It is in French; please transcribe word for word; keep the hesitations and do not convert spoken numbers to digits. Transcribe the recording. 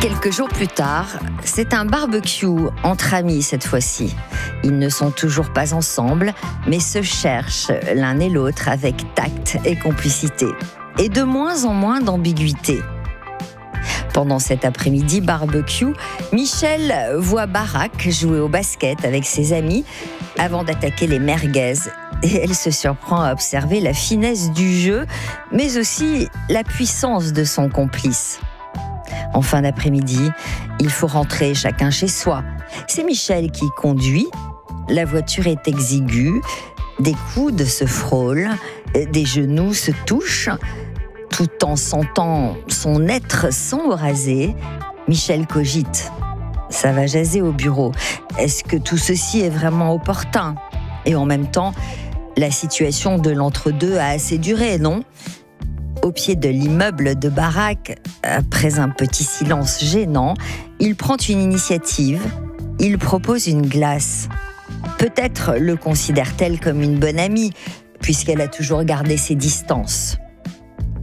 Quelques jours plus tard, c'est un barbecue entre amis cette fois-ci. Ils ne sont toujours pas ensemble, mais se cherchent l'un et l'autre avec tact et complicité. Et de moins en moins d'ambiguïté. Pendant cet après-midi barbecue, Michel voit Barack jouer au basket avec ses amis avant d'attaquer les merguez. Et elle se surprend à observer la finesse du jeu, mais aussi la puissance de son complice. En fin d'après-midi, il faut rentrer chacun chez soi. C'est Michel qui conduit. La voiture est exiguë, des coudes se frôlent, des genoux se touchent. Tout en sentant son être s'embraser, Michel cogite. Ça va jaser au bureau. Est-ce que tout ceci est vraiment opportun ? Et en même temps, la situation de l'entre-deux a assez duré, non ? Au pied de l'immeuble de Barack, après un petit silence gênant, il prend une initiative. Il propose une glace. Peut-être le considère-t-elle comme une bonne amie, puisqu'elle a toujours gardé ses distances.